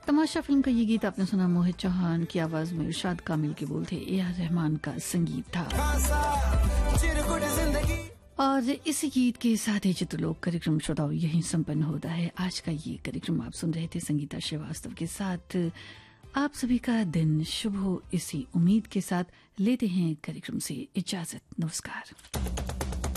तमाशा film का ये गीत आपने सुना। मोहित चौहान की आवाज में इरशाद कामिल के बोल थे, ए.आर. रहमान का संगीत था। और इसी गीत के साथ ही चित्रलोक कार्यक्रम श्रोताओं यहीं संपन्न होता है। आज का ये कार्यक्रम आप सुन रहे थे संगीता श्रीवास्तव के साथ। आप सभी का दिन शुभ हो, इसी उम्मीद के साथ लेते हैं कार्यक्रम से इजाजत। नमस्कार।